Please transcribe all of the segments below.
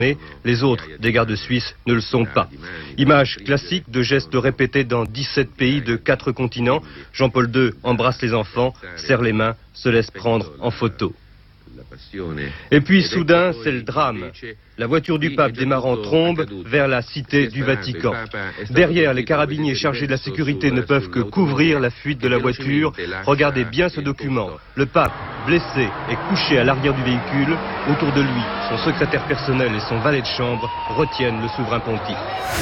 Les autres, des gardes suisses, ne le sont pas. Image classique de gestes répétés dans 17 pays de 4 continents. Jean-Paul II embrasse les enfants, serre les mains, se laisse prendre en photo. Et puis soudain, c'est le drame. La voiture du pape démarre en trombe vers la cité du Vatican. Derrière, les carabiniers chargés de la sécurité ne peuvent que couvrir la fuite de la voiture. Regardez bien ce document. Le pape, blessé, est couché à l'arrière du véhicule. Autour de lui, son secrétaire personnel et son valet de chambre retiennent le souverain pontife.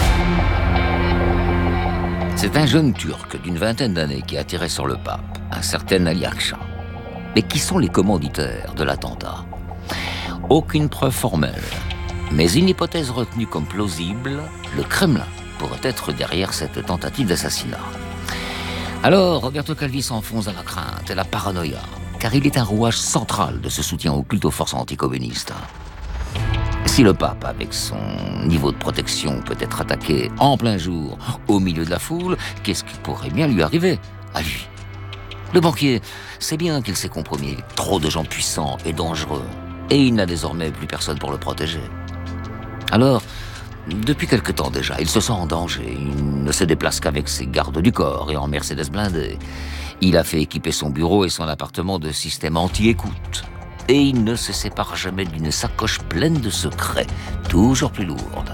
C'est un jeune Turc d'une vingtaine d'années qui a tiré sur le pape, un certain Ali Akçay. Mais qui sont les commanditaires de l'attentat? Aucune preuve formelle, mais une hypothèse retenue comme plausible, le Kremlin pourrait être derrière cette tentative d'assassinat. Alors, Roberto Calvi s'enfonce dans la crainte et la paranoïa, car il est un rouage central de ce soutien occulte aux forces anticommunistes. Si le pape, avec son niveau de protection, peut être attaqué en plein jour, au milieu de la foule, qu'est-ce qui pourrait bien lui arriver à lui? Le banquier sait bien qu'il s'est compromis avec trop de gens puissants et dangereux, et il n'a désormais plus personne pour le protéger. Alors, depuis quelque temps déjà, il se sent en danger. Il ne se déplace qu'avec ses gardes du corps et en Mercedes blindée. Il a fait équiper son bureau et son appartement de systèmes anti-écoute. Et il ne se sépare jamais d'une sacoche pleine de secrets, toujours plus lourde.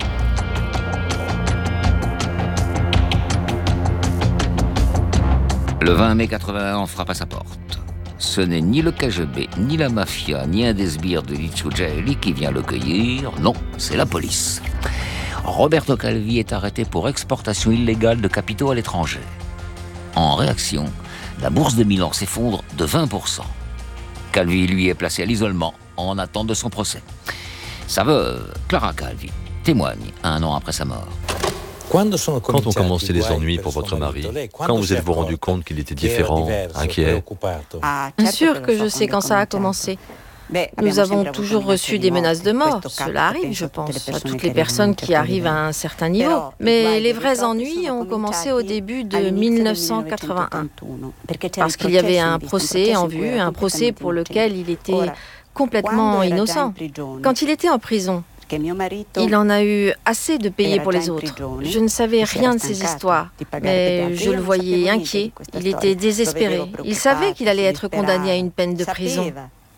Le 20 mai 81, on frappe à sa porte. Ce n'est ni le KGB, ni la mafia, ni un des sbires de Licio Gelli qui vient le cueillir. Non, c'est la police. Roberto Calvi est arrêté pour exportation illégale de capitaux à l'étranger. En réaction, la bourse de Milan s'effondre de 20%. Calvi, lui, est placé à l'isolement en attente de son procès. Sa veuve, Clara Calvi, témoigne un an après sa mort. Quand ont commencé les ennuis pour votre mari? Quand vous êtes-vous rendu compte qu'il était différent, inquiet? Bien sûr que je sais quand ça a commencé. Nous avons toujours reçu des menaces de mort. Cela arrive, je pense, à toutes les personnes qui arrivent à un certain niveau. Mais les vrais ennuis ont commencé au début de 1981. Parce qu'il y avait un procès en vue, un procès pour lequel il était complètement innocent. Quand il était en prison, il en a eu assez de payer pour les autres. Je ne savais rien de ces histoires, mais je le voyais inquiet. Il était désespéré. Il savait qu'il allait être condamné à une peine de prison.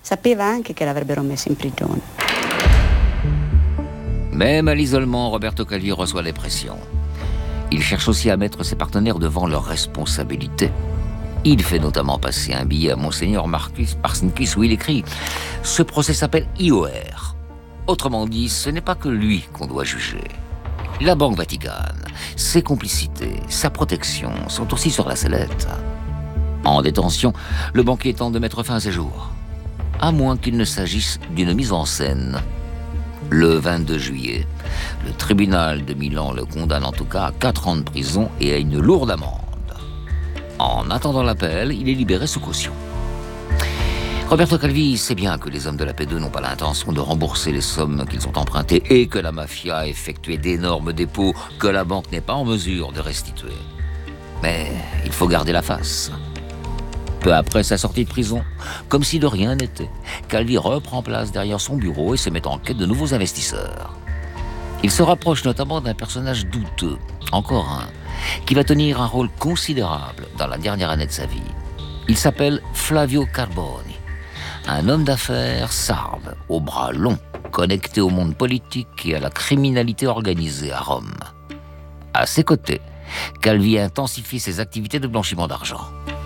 Même à l'isolement, Roberto Calvi reçoit les pressions. Il cherche aussi à mettre ses partenaires devant leurs responsabilités. Il fait notamment passer un billet à Monseigneur Marcus Parsenkis où il écrit « Ce procès s'appelle IOR ». Autrement dit, ce n'est pas que lui qu'on doit juger. La Banque Vaticane, ses complicités, sa protection sont aussi sur la sellette. En détention, le banquier tente de mettre fin à ses jours. À moins qu'il ne s'agisse d'une mise en scène. Le 22 juillet, le tribunal de Milan le condamne en tout cas à 4 ans de prison et à une lourde amende. En attendant l'appel, il est libéré sous caution. Roberto Calvi sait bien que les hommes de la P2 n'ont pas l'intention de rembourser les sommes qu'ils ont empruntées et que la mafia a effectué d'énormes dépôts que la banque n'est pas en mesure de restituer. Mais il faut garder la face. Peu après sa sortie de prison, comme si de rien n'était, Calvi reprend place derrière son bureau et se met en quête de nouveaux investisseurs. Il se rapproche notamment d'un personnage douteux, encore un, qui va tenir un rôle considérable dans la dernière année de sa vie. Il s'appelle Flavio Carboni, un homme d'affaires sarde, aux bras longs, connecté au monde politique et à la criminalité organisée à Rome. À ses côtés, Calvi intensifie ses activités de blanchiment d'argent.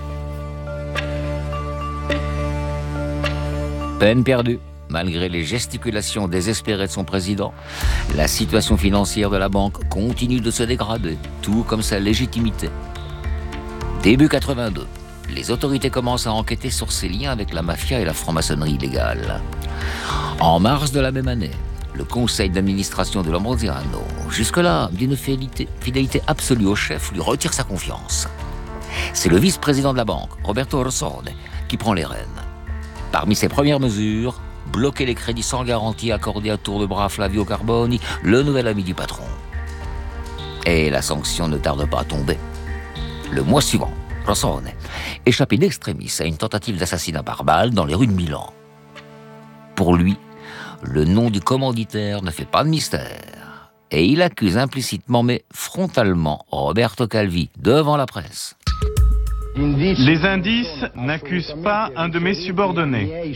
Peine perdue. Malgré les gesticulations désespérées de son président, la situation financière de la banque continue de se dégrader, tout comme sa légitimité. Début 82, les autorités commencent à enquêter sur ses liens avec la mafia et la franc-maçonnerie illégale. En mars de la même année, le conseil d'administration de l'Ambrosiano, jusque-là d'une fidélité absolue au chef, lui retire sa confiance. C'est le vice-président de la banque, Roberto Rossone, qui prend les rênes. Parmi ses premières mesures, bloquer les crédits sans garantie accordés à tour de bras à Flavio Carboni, le nouvel ami du patron. Et la sanction ne tarde pas à tomber. Le mois suivant, Rossone échappe in extremis à une tentative d'assassinat par balle dans les rues de Milan. Pour lui, Le nom du commanditaire ne fait pas de mystère. Et il accuse implicitement, mais frontalement, Roberto Calvi devant la presse. Les indices n'accusent pas un de mes subordonnés.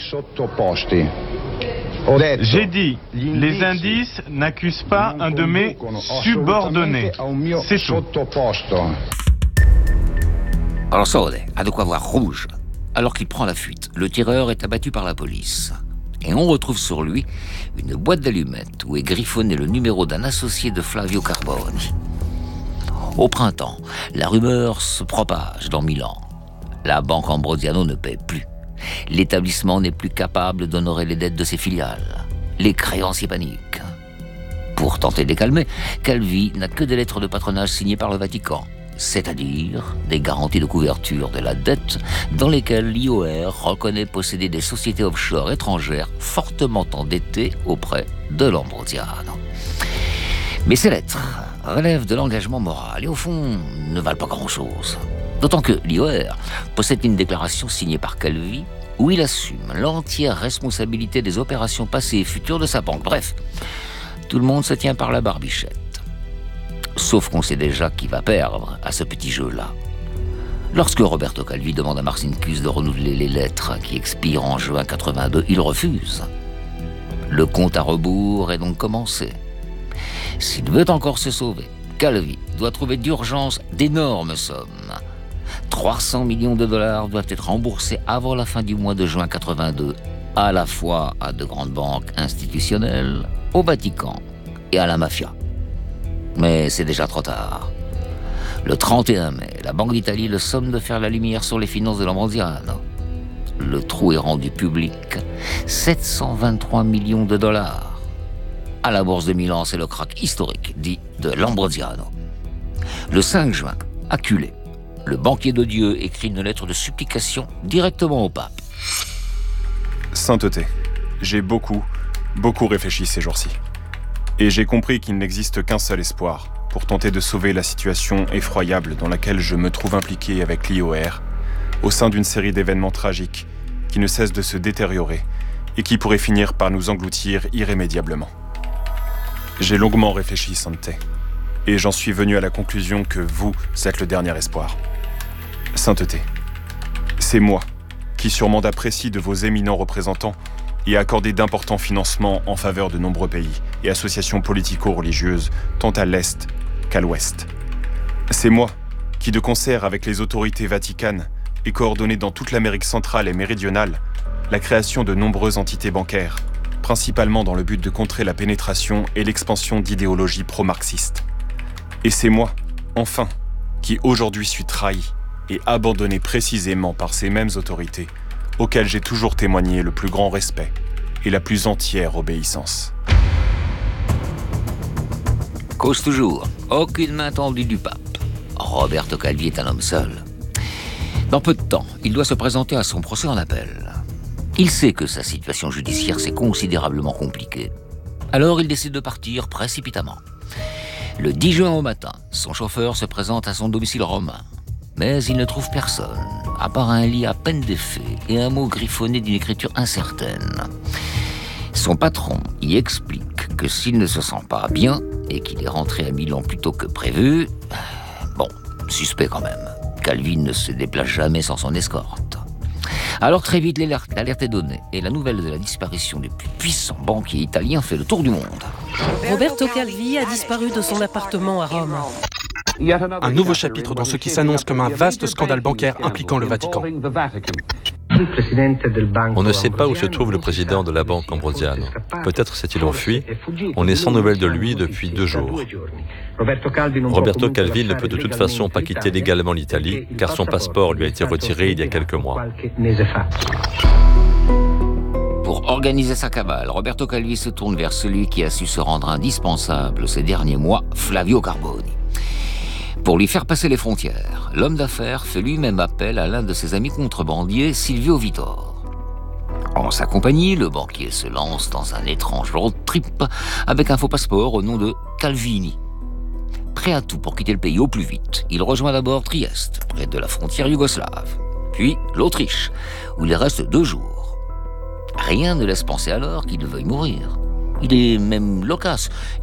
J'ai dit, les indices n'accusent pas un de mes subordonnés. C'est tout. Alors Sode a de quoi voir rouge. Alors qu'il prend la fuite, le tireur est abattu par la police. Et on retrouve sur lui une boîte d'allumettes où est griffonné le numéro d'un associé de Flavio Carboni. Au printemps, la rumeur se propage dans Milan. La banque Ambrosiano ne paie plus. L'établissement n'est plus capable d'honorer les dettes de ses filiales. Les créanciers paniquent. Pour tenter de les calmer, Calvi n'a que des lettres de patronage signées par le Vatican, c'est-à-dire des garanties de couverture de la dette dans lesquelles l'IOR reconnaît posséder des sociétés offshore étrangères fortement endettées auprès de l'Ambrosiano. Mais ces lettres relèvent de l'engagement moral et au fond ne valent pas grand-chose. D'autant que l'IOR possède une déclaration signée par Calvi où il assume l'entière responsabilité des opérations passées et futures de sa banque. Bref, tout le monde se tient par la barbichette. Sauf qu'on sait déjà qui va perdre à ce petit jeu-là. Lorsque Roberto Calvi demande à Marcinkus de renouveler les lettres qui expirent en juin 82, il refuse. Le compte à rebours est donc commencé. S'il veut encore se sauver, Calvi doit trouver d'urgence d'énormes sommes. 300 millions de dollars doivent être remboursés avant la fin du mois de juin 82, à la fois à de grandes banques institutionnelles, au Vatican et à la mafia. Mais c'est déjà trop tard. Le 31 mai, la Banque d'Italie le somme de faire la lumière sur les finances de l'Ambrosiano. Le trou est rendu public. 723 millions de dollars. À la bourse de Milan, c'est le krach historique, dit de l'Ambrosiano. Le 5 juin, acculé, le banquier de Dieu écrit une lettre de supplication directement au pape. Sainteté, j'ai beaucoup réfléchi ces jours-ci. Et j'ai compris qu'il n'existe qu'un seul espoir pour tenter de sauver la situation effroyable dans laquelle je me trouve impliqué avec l'IOR, au sein d'une série d'événements tragiques qui ne cessent de se détériorer et qui pourraient finir par nous engloutir irrémédiablement. J'ai longuement réfléchi, Sainte, et j'en suis venu à la conclusion que vous êtes le dernier espoir. Sainteté, c'est moi qui, sur mandat précis de vos éminents représentants, ai accordé d'importants financements en faveur de nombreux pays et associations politico-religieuses, tant à l'Est qu'à l'Ouest. C'est moi qui, de concert avec les autorités vaticanes, ai coordonné dans toute l'Amérique centrale et méridionale la création de nombreuses entités bancaires, principalement dans le but de contrer la pénétration et l'expansion d'idéologies pro-marxistes. Et c'est moi, enfin, qui aujourd'hui suis trahi et abandonné précisément par ces mêmes autorités auxquelles j'ai toujours témoigné le plus grand respect et la plus entière obéissance. Cause toujours, aucune main tendue du pape. Roberto Calvi est un homme seul. Dans peu de temps, il doit se présenter à son procès en appel. Il sait que sa situation judiciaire s'est considérablement compliquée. Alors il décide de partir précipitamment. Le 10 juin au matin, son chauffeur se présente à son domicile romain. Mais il ne trouve personne, à part un lit à peine défait et un mot griffonné d'une écriture incertaine. Son patron y explique que s'il ne se sent pas bien et qu'il est rentré à Milan plus tôt que prévu, bon, suspect quand même. Calvi ne se déplace jamais sans son escorte. Alors très vite, l'alerte est donnée et la nouvelle de la disparition du plus puissant banquier italien fait le tour du monde. Roberto Calvi a disparu de son appartement à Rome. Un nouveau chapitre dans ce qui s'annonce comme un vaste scandale bancaire impliquant le Vatican. On ne sait pas où se trouve le président de la banque Ambrosiano. Peut-être s'est-il enfui. On est sans nouvelles de lui depuis 2 jours. Roberto Calvi ne peut de toute façon pas quitter légalement l'Italie, car son passeport lui a été retiré il y a quelques mois. Pour organiser sa cabale, Roberto Calvi se tourne vers celui qui a su se rendre indispensable ces derniers mois, Flavio Carboni. Pour lui faire passer les frontières, l'homme d'affaires fait lui-même appel à l'un de ses amis contrebandiers, Silvio Vittor. En sa compagnie, le banquier se lance dans un étrange road trip avec un faux passeport au nom de Calvini. Prêt à tout pour quitter le pays au plus vite, il rejoint d'abord Trieste, près de la frontière yougoslave, puis l'Autriche, où il reste 2 jours. Rien ne laisse penser alors qu'il veuille mourir. Il est même loquace